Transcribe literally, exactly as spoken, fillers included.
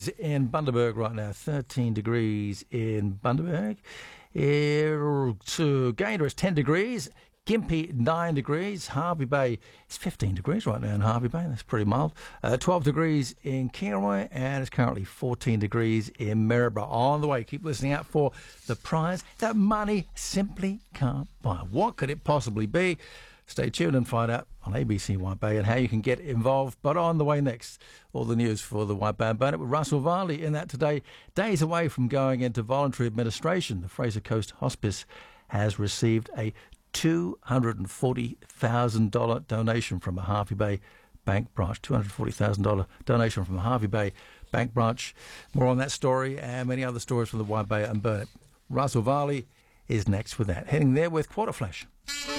in Bundaberg right now. thirteen degrees in Bundaberg. Here to Gayndah is ten degrees. Gympie, nine degrees. Harvey Bay is fifteen degrees right now in Harvey Bay. That's pretty mild. Uh, twelve degrees in Kingaroy, and it's currently fourteen degrees in Maryborough. On the way, keep listening out for the prize that money simply can't buy. What could it possibly be? Stay tuned and find out on A B C White Bay and how you can get involved. But on the way next, all the news for the White Bay and Burnett with Russell Varley in that today. Days away from going into voluntary administration, the Fraser Coast Hospice has received a two hundred forty thousand dollars donation from a Harvey Bay bank branch. two hundred forty thousand dollars donation from a Harvey Bay bank branch. More on that story and many other stories from the White Bay and Burnett. Russell Varley is next with that. Heading there with Quarter Flash.